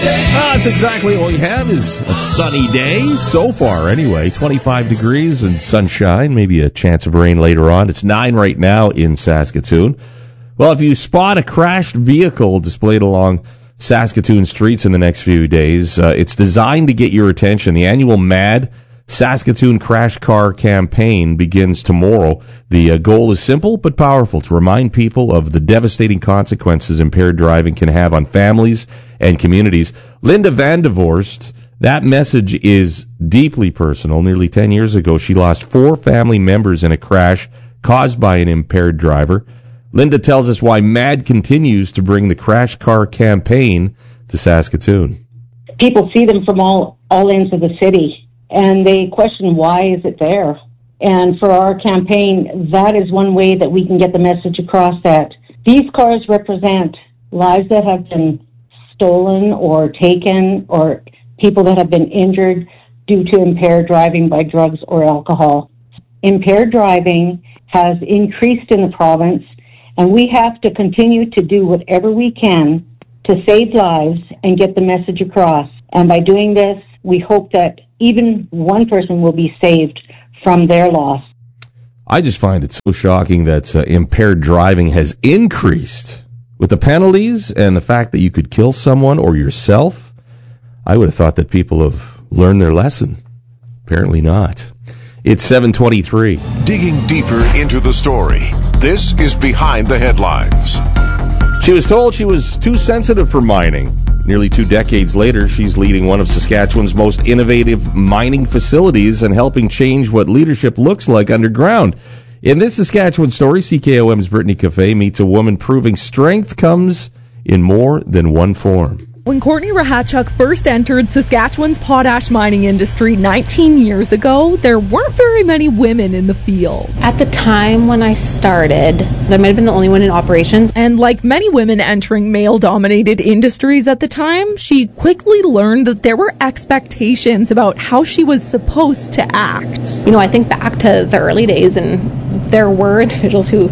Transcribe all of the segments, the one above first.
That's exactly all you have is a sunny day so far anyway. 25 degrees and sunshine, maybe a chance of rain later on. It's 9 right now in Saskatoon. Well, if you spot a crashed vehicle displayed along Saskatoon streets in the next few days, it's designed to get your attention. The annual MAD Saskatoon Crash Car Campaign begins tomorrow. The goal is simple but powerful, to remind people of the devastating consequences impaired driving can have on families and communities. Linda Vandevorst, that message is deeply personal. Nearly 10 years ago, she lost 4 family members in a crash caused by an impaired driver. Linda tells us why MAD continues to bring the Crash Car Campaign to Saskatoon. People see them from all ends of the city, and they question, why is it there? And for our campaign, that is one way that we can get the message across, that these cars represent lives that have been stolen or taken, or people that have been injured due to impaired driving by drugs or alcohol. Impaired driving has increased in the province, and we have to continue to do whatever we can to save lives and get the message across. And by doing this, we hope that even one person will be saved from their loss. I just find it so shocking that impaired driving has increased. With the penalties and the fact that you could kill someone or yourself, I would have thought that people have learned their lesson. Apparently not. It's 7:23. Digging deeper into the story, this is Behind the Headlines. She was told she was too sensitive for mining. Nearly 2 decades later, she's leading one of Saskatchewan's most innovative mining facilities and helping change what leadership looks like underground. In this Saskatchewan story, CKOM's Brittany Cafe meets a woman proving strength comes in more than one form. When Courtney Rahachuk first entered Saskatchewan's potash mining industry 19 years ago, there weren't very many women in the field. At the time when I started, I might have been the only one in operations. And like many women entering male-dominated industries at the time, she quickly learned that there were expectations about how she was supposed to act. You know, I think back to the early days, and there were individuals who,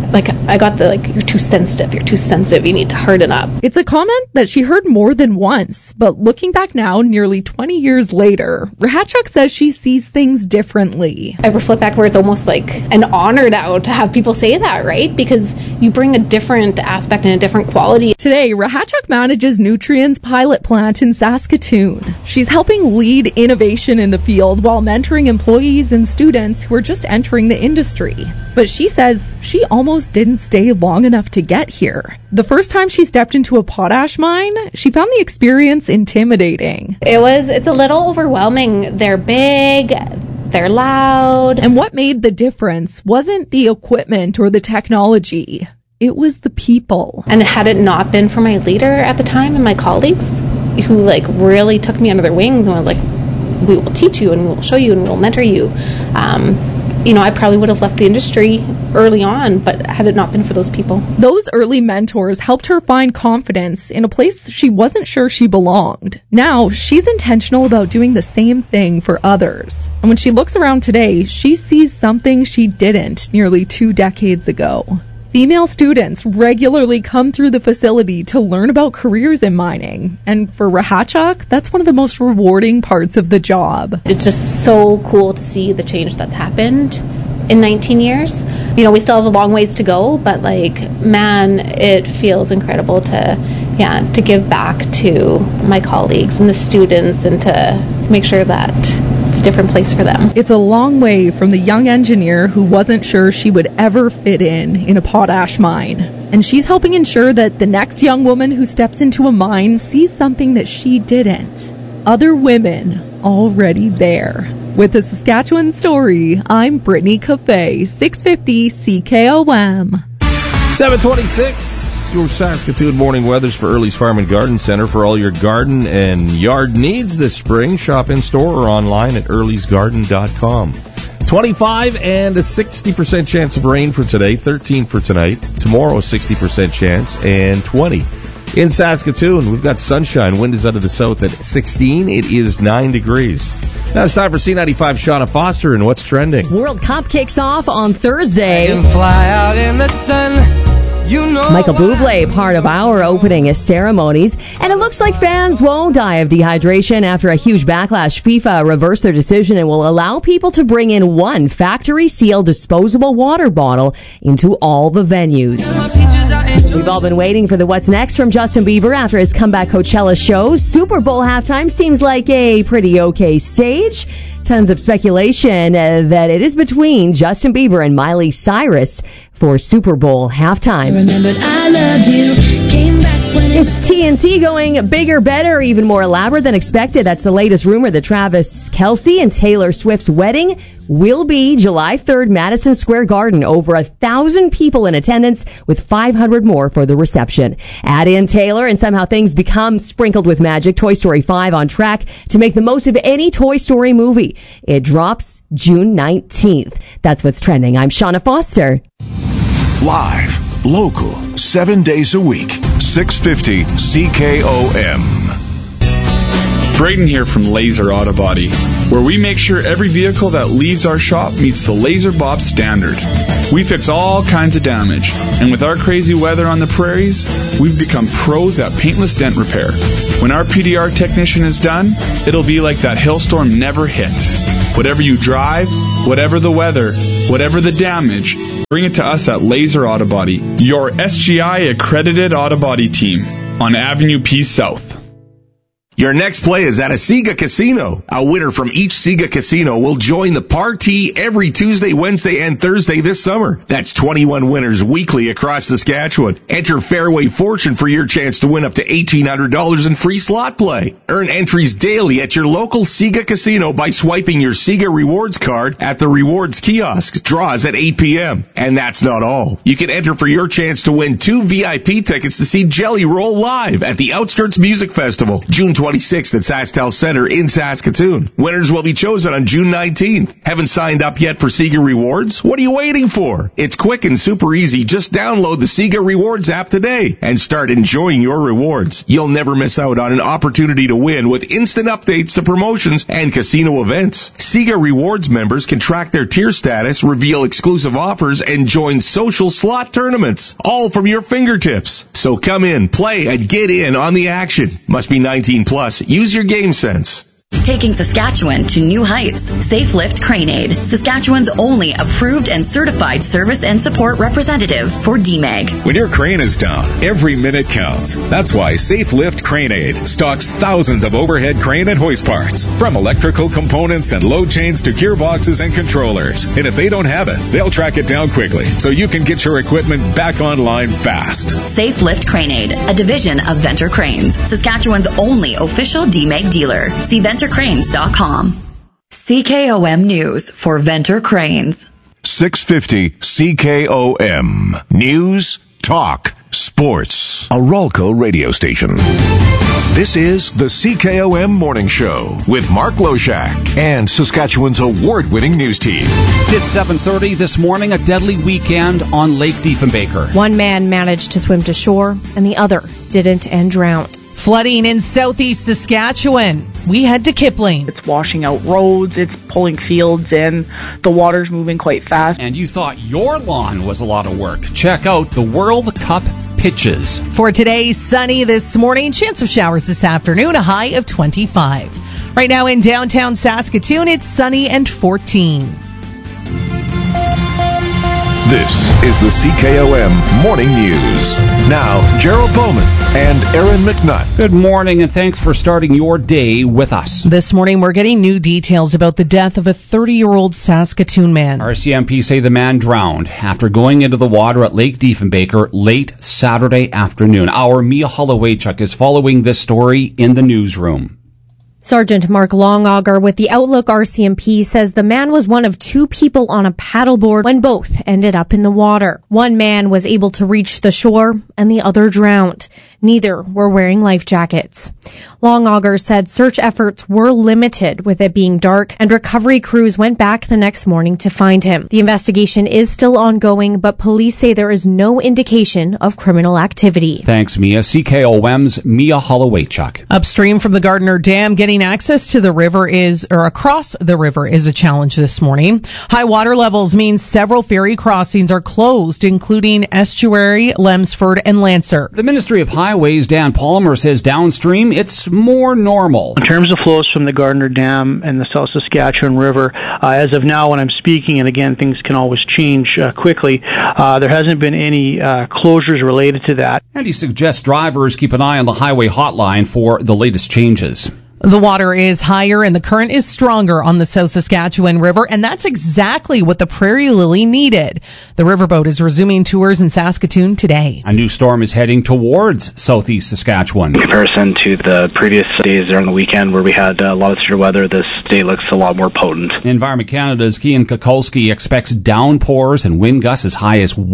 I got you're too sensitive, you need to harden up. It's a comment that she heard more than once, but looking back now, nearly 20 years later, Rahachuk says she sees things differently. I reflect back where it's almost like an honor now to have people say that, right? Because you bring a different aspect and a different quality. Today, Rahachuk manages Nutrien's pilot plant in Saskatoon. She's helping lead innovation in the field while mentoring employees and students who are just entering the industry. But she says she almost didn't stay long enough to get here. The first time she stepped into a potash mine, she found the experience intimidating. It's a little overwhelming. They're big, they're loud. And what made the difference wasn't the equipment or the technology. It was the people. And had it not been for my leader at the time and my colleagues who really took me under their wings and were we will teach you and we will show you and we will mentor you, I probably would have left the industry early on, but had it not been for those people. Those early mentors helped her find confidence in a place she wasn't sure she belonged. Now, she's intentional about doing the same thing for others. And when she looks around today, she sees something she didn't nearly 2 decades ago. Female students regularly come through the facility to learn about careers in mining. And for Rahachuk, that's one of the most rewarding parts of the job. It's just so cool to see the change that's happened in 19 years. We still have a long ways to go, but it feels incredible to give back to my colleagues and the students and to make sure that it's a different place for them. It's a long way from the young engineer who wasn't sure she would ever fit in a potash mine. And she's helping ensure that the next young woman who steps into a mine sees something that she didn't. Other women already there. With the Saskatchewan Story, I'm Brittany Cafe, 650 CKOM. 7:26. Your Saskatoon morning weathers for Early's Farm and Garden Center for all your garden and yard needs this spring. Shop in store or online at earlysgarden.com. 25 and a 60% chance of rain for today, 13 for tonight. Tomorrow, 60% chance, and 20. In Saskatoon, we've got sunshine. Wind is out of the south at 16. It is 9 degrees. Now it's time for C95 Shauna Foster and What's Trending. World Cup kicks off on Thursday. I can fly out in the sun. Michael Bublé, part of our opening ceremonies. And it looks like fans won't die of dehydration after a huge backlash. FIFA reversed their decision and will allow people to bring in one factory-sealed disposable water bottle into all the venues. We've all been waiting for the what's next from Justin Bieber after his comeback Coachella show. Super Bowl halftime seems like a pretty okay stage. Tons of speculation that it is between Justin Bieber and Miley Cyrus for Super Bowl halftime. Is TNC going bigger, better, even more elaborate than expected? That's the latest rumor that Travis Kelce and Taylor Swift's wedding will be July 3rd, Madison Square Garden. Over 1,000 people in attendance with 500 more for the reception. Add in Taylor and somehow things become sprinkled with magic. Toy Story 5 on track to make the most of any Toy Story movie. It drops June 19th. That's what's trending. I'm Shauna Foster. Live, local, 7 days a week, 650 CKOM. Braden here from Laser Auto Body, where we make sure every vehicle that leaves our shop meets the Laser Bob standard. We fix all kinds of damage, and with our crazy weather on the prairies, we've become pros at paintless dent repair. When our PDR technician is done, it'll be like that hailstorm never hit. Whatever you drive, whatever the weather, whatever the damage, bring it to us at Laser Auto Body, your SGI accredited auto body team on Avenue P South. Your next play is at a Sega Casino. A winner from each Sega Casino will join the party every Tuesday, Wednesday, and Thursday this summer. That's 21 winners weekly across Saskatchewan. Enter Fairway Fortune for your chance to win up to $1,800 in free slot play. Earn entries daily at your local Sega Casino by swiping your Sega Rewards card at the Rewards kiosk. Draws at 8 p.m. And that's not all. You can enter for your chance to win 2 VIP tickets to see Jelly Roll live at the Outskirts Music Festival, June 26th at SaskTel Center in Saskatoon. Winners will be chosen on June 19th. Haven't signed up yet for Sega Rewards? What are you waiting for? It's quick and super easy. Just download the Sega Rewards app today and start enjoying your rewards. You'll never miss out on an opportunity to win with instant updates to promotions and casino events. Sega Rewards members can track their tier status, reveal exclusive offers, and join social slot tournaments, all from your fingertips. So come in, play, and get in on the action. Must be 19 plus. Use your game sense. Taking Saskatchewan to new heights. Safe Lift Crane Aid, Saskatchewan's only approved and certified service and support representative for DMAG. When your crane is down, every minute counts. That's why Safe Lift Crane Aid stocks thousands of overhead crane and hoist parts, from electrical components and load chains to gearboxes and controllers. And if they don't have it, they'll track it down quickly so you can get your equipment back online fast. Safe Lift Crane Aid, a division of Venter Cranes, Saskatchewan's only official DMAG dealer. See VenterCranes.com. CKOM News for Venter Cranes. 650 CKOM. News, talk, sports. A Ralco radio station. This is the CKOM Morning Show with Mark Loshak and Saskatchewan's award-winning news team. It's 7:30 this morning, a deadly weekend on Lake Diefenbaker. One man managed to swim to shore and the other didn't and drowned. Flooding in southeast Saskatchewan. We head to Kipling. It's washing out roads, it's pulling fields in, the water's moving quite fast. And you thought your lawn was a lot of work. Check out the World Cup pitches. For today, sunny this morning, chance of showers this afternoon, a high of 25. Right now in downtown Saskatoon, it's sunny and 14. This is the CKOM Morning News. Now, Gerald Bowman and Aaron McNutt. Good morning, and thanks for starting your day with us. This morning, we're getting new details about the death of a 30-year-old Saskatoon man. RCMP say the man drowned after going into the water at Lake Diefenbaker late Saturday afternoon. Our Mia Hollowaychuk is following this story in the newsroom. Sergeant Mark Longauger with the Outlook RCMP says the man was one of two people on a paddleboard when both ended up in the water. One man was able to reach the shore and the other drowned. Neither were wearing life jackets. Long Auger said search efforts were limited with it being dark, and recovery crews went back the next morning to find him. The investigation is still ongoing, but police say there is no indication of criminal activity. Thanks, Mia. CKOM's Mia Holowaychuk. Upstream from the Gardner Dam, getting access to the river across the river is a challenge this morning. High water levels mean several ferry crossings are closed, including Estuary, Lemsford, and Lancer. The Ministry of Highways, Dan Palmer, says downstream it's more normal. In terms of flows from the Gardner Dam and the South Saskatchewan River, as of now when I'm speaking, and again, things can always change quickly, there hasn't been any closures related to that. And he suggests drivers keep an eye on the highway hotline for the latest changes. The water is higher and the current is stronger on the South Saskatchewan River, and that's exactly what the Prairie Lily needed. The riverboat is resuming tours in Saskatoon today. A new storm is heading towards southeast Saskatchewan. In comparison to the previous days there on the weekend where we had a lot of severe weather, this day looks a lot more potent. Environment Canada's Kian Kukulski expects downpours and wind gusts as high as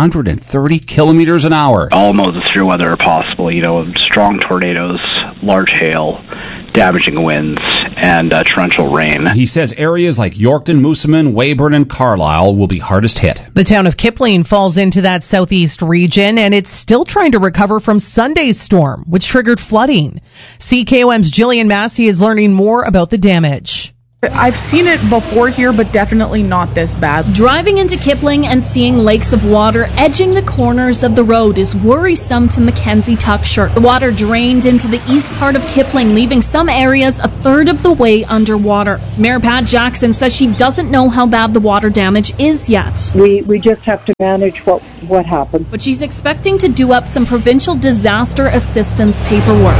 130 kilometers an hour. All modes of severe weather are possible, strong tornadoes, large hail, damaging winds, and torrential rain. He says areas like Yorkton, Moosomin, Weyburn, and Carlisle will be hardest hit. The town of Kipling falls into that southeast region, and it's still trying to recover from Sunday's storm, which triggered flooding. CKOM's Jillian Massey is learning more about the damage. I've seen it before here, but definitely not this bad. Driving into Kipling and seeing lakes of water edging the corners of the road is worrisome to Mackenzie Tuckshire. The water drained into the east part of Kipling, leaving some areas a third of the way underwater. Mayor Pat Jackson says she doesn't know how bad the water damage is yet. We just have to manage what happened. But she's expecting to do up some provincial disaster assistance paperwork.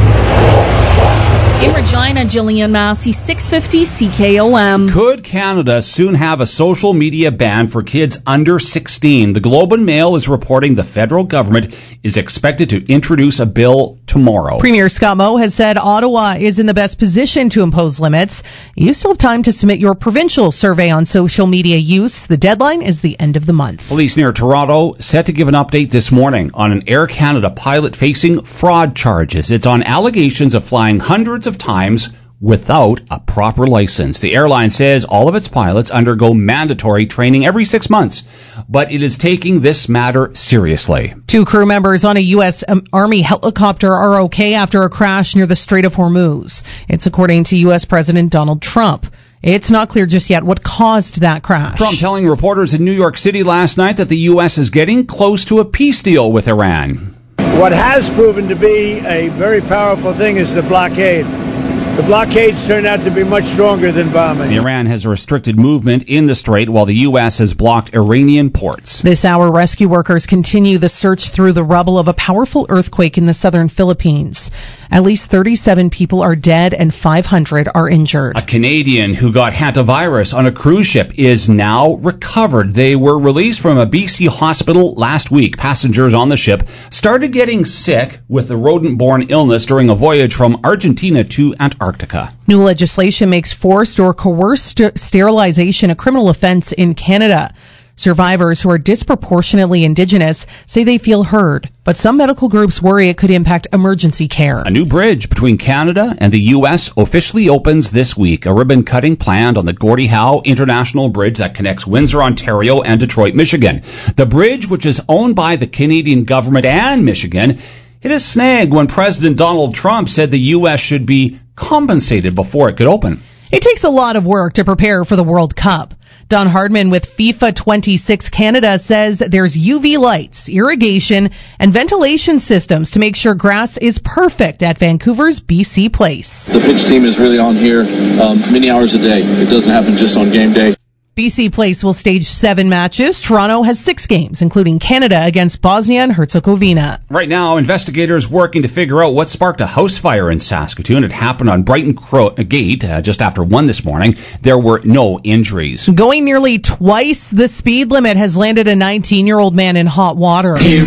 In Regina, Jillian Massey, 650 CKOM. Could Canada soon have a social media ban for kids under 16? The Globe and Mail is reporting the federal government is expected to introduce a bill tomorrow. Premier Scott Moe has said Ottawa is in the best position to impose limits. You still have time to submit your provincial survey on social media use. The deadline is the end of the month. Police near Toronto set to give an update this morning on an Air Canada pilot facing fraud charges. It's on allegations of flying hundreds of times without a proper license. The airline says all of its pilots undergo mandatory training every 6 months, but it is taking this matter seriously. 2 crew members on a U.S. Army helicopter are okay after a crash near the Strait of Hormuz. It's according to U.S. President Donald Trump. It's not clear just yet what caused that crash. Trump telling reporters in New York City last night that the U.S. is getting close to a peace deal with Iran. What has proven to be a very powerful thing is the blockade. The blockades turned out to be much stronger than bombing. Iran has restricted movement in the strait while the U.S. has blocked Iranian ports. This hour, rescue workers continue the search through the rubble of a powerful earthquake in the southern Philippines. At least 37 people are dead and 500 are injured. A Canadian who got hantavirus on a cruise ship is now recovered. They were released from a BC hospital last week. Passengers on the ship started getting sick with the rodent-borne illness during a voyage from Argentina to Antarctica. New legislation makes forced or coerced sterilization a criminal offense in Canada. Survivors who are disproportionately Indigenous say they feel heard, but some medical groups worry it could impact emergency care. A new bridge between Canada and the U.S. officially opens this week. A ribbon cutting planned on the Gordie Howe International Bridge that connects Windsor, Ontario and Detroit, Michigan. The bridge, which is owned by the Canadian government and Michigan, hit a snag when President Donald Trump said the U.S. should be compensated before it could open. It takes a lot of work to prepare for the World Cup. Don Hardman with FIFA 26 Canada says there's UV lights, irrigation, and ventilation systems to make sure grass is perfect at Vancouver's BC Place. The pitch team is really on here many hours a day. It doesn't happen just on game day. BC Place will stage 7 matches. Toronto has 6 games, including Canada against Bosnia and Herzegovina. Right now, investigators working to figure out what sparked a house fire in Saskatoon. It happened on Brighton Gate just after 1 this morning. There were no injuries. Going nearly twice the speed limit has landed a 19-year-old man in hot water. Here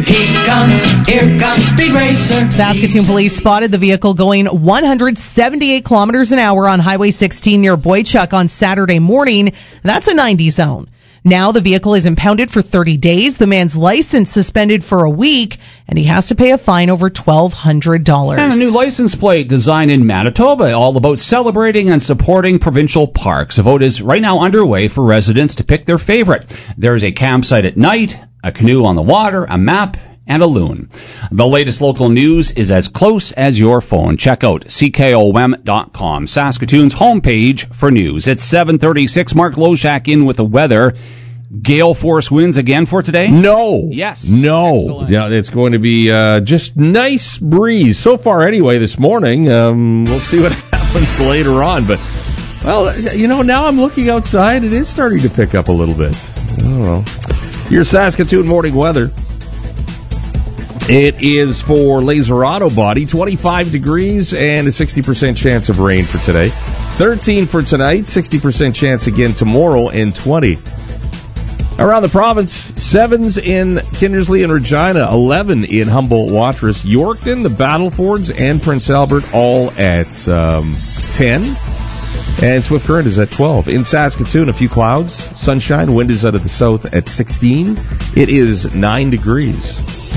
comes Speed Racer. Saskatoon police spotted the vehicle going 178 kilometers an hour on Highway 16 near Boychuk on Saturday morning. That's a 90 zone. Now the vehicle is impounded for 30 days, the man's license suspended for a week, and he has to pay a fine over $1,200. And a new license plate designed in Manitoba, all about celebrating and supporting provincial parks. A vote is right now underway for residents to pick their favorite. There's a campsite at night, a canoe on the water, a map, and a loon. The latest local news is as close as your phone. Check out CKOM.com, Saskatoon's homepage for news. It's 7:36. Mark Loshak in with the weather. Gale force winds again for today? No. Yes. No. Excellent. Yeah, it's going to be just nice breeze. So far anyway this morning. We'll see what happens later on. But, well, now I'm looking outside. It is starting to pick up a little bit. I don't know. Your Saskatoon morning weather. It is for Laser Auto Body, 25 degrees and a 60% chance of rain for today. 13 for tonight, 60% chance again tomorrow, and 20. Around the province, 7s in Kindersley and Regina, 11 in Humboldt-Watrous, Yorkton, the Battlefords, and Prince Albert all at 10. And Swift Current is at 12. In Saskatoon, a few clouds, sunshine, wind is out of the south at 16. It is 9 degrees.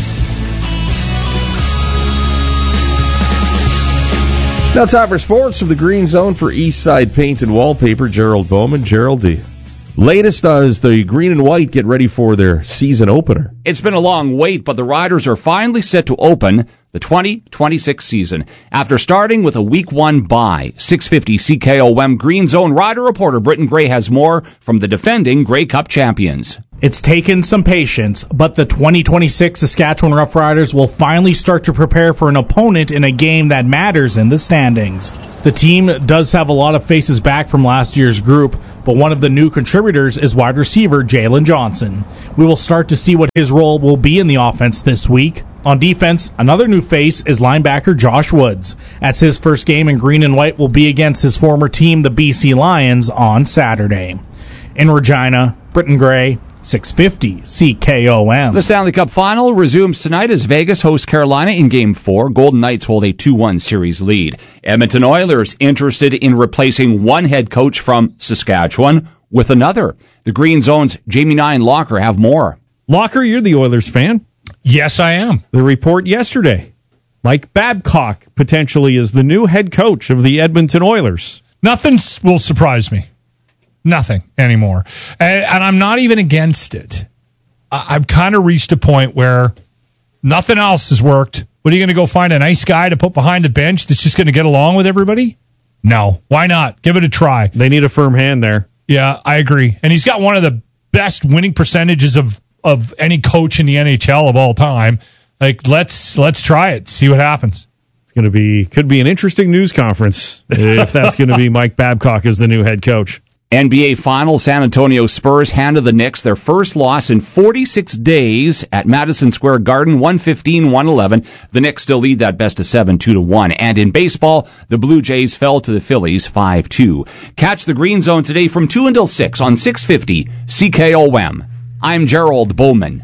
Now time for sports from the Green Zone for Eastside Paint and Wallpaper. Gerald Bowman. Gerald, the latest is the green and white get ready for their season opener. It's been a long wait, but the Riders are finally set to open the 2026 season. After starting with a Week 1 bye, 650 CKOM Green Zone Rider reporter Britton Gray has more from the defending Grey Cup champions. It's taken some patience, but the 2026 Saskatchewan Roughriders will finally start to prepare for an opponent in a game that matters in the standings. The team does have a lot of faces back from last year's group, but one of the new contributors is wide receiver Jalen Johnson. We will start to see what his role will be in the offense this week. On defense, another new face is linebacker Josh Woods, as his first game in green and white will be against his former team, the BC Lions, on Saturday. In Regina, Britton Gray, 650 CKOM. The Stanley Cup Final resumes tonight as Vegas hosts Carolina in Game 4. Golden Knights hold a 2-1 series lead. Edmonton Oilers interested in replacing one head coach from Saskatchewan with another. The Green Zone's Jamie Nine Locker have more. Locker, you're the Oilers fan. Yes, I am. The report yesterday. Mike Babcock potentially is the new head coach of the Edmonton Oilers. Nothing will surprise me. Nothing anymore. And I'm not even against it. I've kind of reached a point where nothing else has worked. What are you going to go find a nice guy to put behind the bench that's just going to get along with everybody? No. Why not? Give it a try. They need a firm hand there. Yeah, I agree. And he's got one of the best winning percentages of any coach in the NHL of all time. Like, let's try it. See what happens. It's going to be, could be an interesting news conference if that's going to be Mike Babcock as the new head coach. NBA Finals, San Antonio Spurs handed the Knicks their first loss in 46 days at Madison Square Garden, 115-111. The Knicks still lead that best of 7, 2-1. And in baseball, the Blue Jays fell to the Phillies 5-2. Catch the Green Zone today from 2 until 6 on 650 CKOM. I'm Gerald Bowman.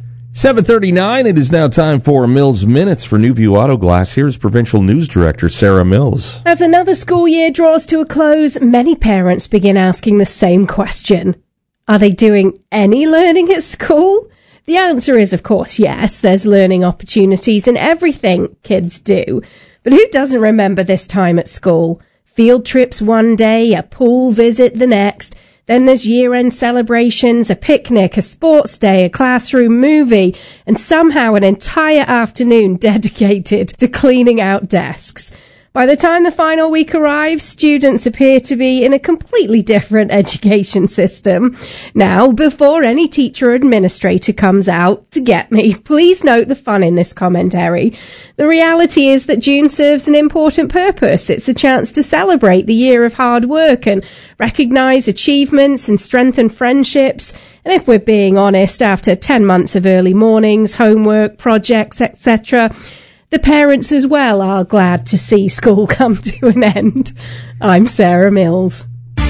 7:39. It is now time for Mills Minutes for Newview Auto Glass. Here's Provincial News Director Sarah Mills. As another school year draws to a close, many parents begin asking the same question. Are they doing any learning at school? The answer is, of course, yes. There's learning opportunities in everything kids do. But who doesn't remember this time at school? Field trips one day, a pool visit the next. Then there's year-end celebrations, a picnic, a sports day, a classroom movie, and somehow an entire afternoon dedicated to cleaning out desks. By the time the final week arrives, students appear to be in a completely different education system. Now, before any teacher or administrator comes out to get me, please note the fun in this commentary. The reality is that June serves an important purpose. It's a chance to celebrate the year of hard work and recognise achievements and strengthen friendships. And if we're being honest, after 10 months of early mornings, homework, projects, etc., the parents as well are glad to see school come to an end. I'm Sarah Mills.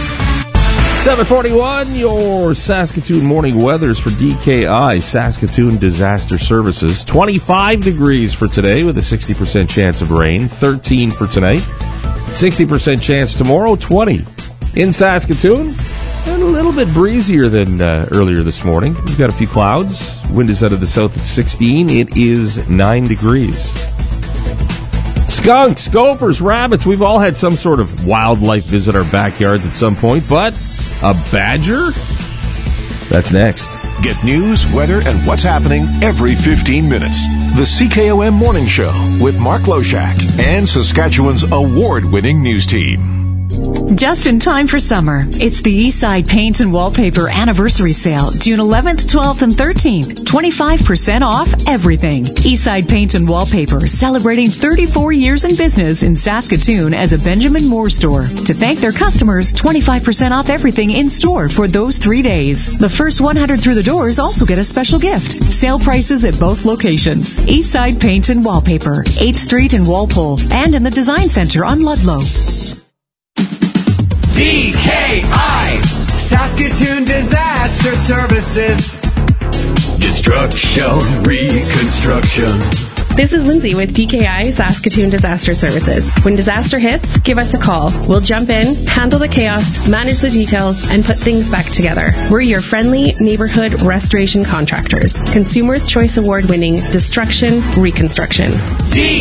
7:41, your Saskatoon morning weathers for DKI, Saskatoon Disaster Services. 25 degrees for today with a 60% chance of rain. 13 for tonight. 60% chance tomorrow. 20 in Saskatoon. And a little bit breezier than earlier this morning. We've got a few clouds. Wind is out of the south at 16. It is 9 degrees. Skunks, gophers, rabbits. We've all had some sort of wildlife visit our backyards at some point, but a badger? That's next. Get news, weather, and what's happening every 15 minutes. The CKOM Morning Show with Mark Loshak and Saskatchewan's award-winning news team. Just in time for summer, it's the Eastside Paint and Wallpaper Anniversary Sale, June 11th, 12th, and 13th. 25% off everything. Eastside Paint and Wallpaper, celebrating 34 years in business in Saskatoon as a Benjamin Moore store. To thank their customers, 25% off everything in store for those 3 days. The first 100 through the doors also get a special gift. Sale prices at both locations. Eastside Paint and Wallpaper, 8th Street in Walpole, and in the Design Center on Ludlow. DKI, Saskatoon Disaster Services. Destruction, reconstruction. This is Lindsay with DKI Saskatoon Disaster Services. When disaster hits, give us a call. We'll jump in, handle the chaos, manage the details, and put things back together. We're your friendly neighborhood restoration contractors. Consumers' Choice Award winning Destruction Reconstruction. DKI.